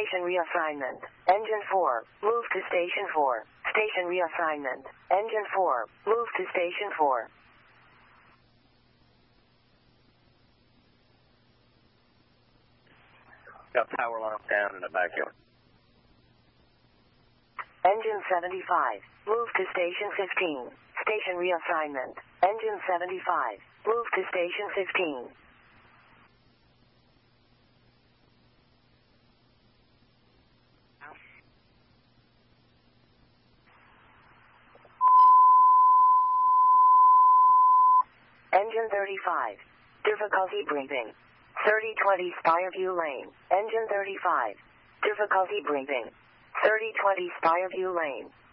Station reassignment. Engine 4, move to Station 4. Station reassignment. Engine 4, move to Station 4. Got power lines down in the backyard. Engine 75, move to Station 15. Station reassignment. Engine 75, move to Station 15. Engine 35, difficulty breathing. 3020 Spireview Lane. Engine 35, difficulty breathing. 3020 Spireview Lane.